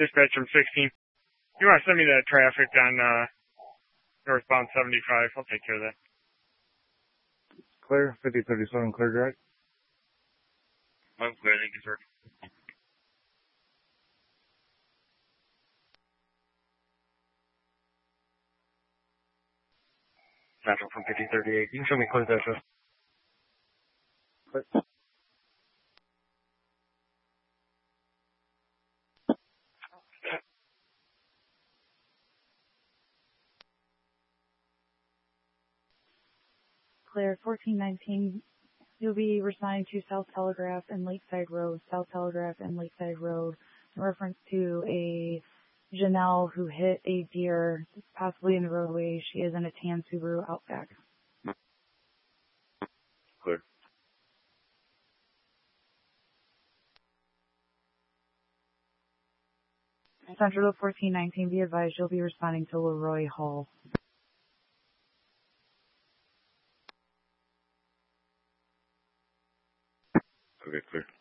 Dispatch from 16. You want to send me that traffic on northbound 75? I'll take care of that. Clear. 5037, clear direct. I'm clear, thank you, sir. Central from 5038. You can show me clear access. Clear. Clear. 1419. You'll be responding to South Telegraph and Lakeside Road. South Telegraph and Lakeside Road in reference to a Janelle who hit a deer possibly in the roadway. She is in a tan Subaru Outback. Clear. Central 1419, be advised you'll be responding to Leroy Hall. Okay, clear.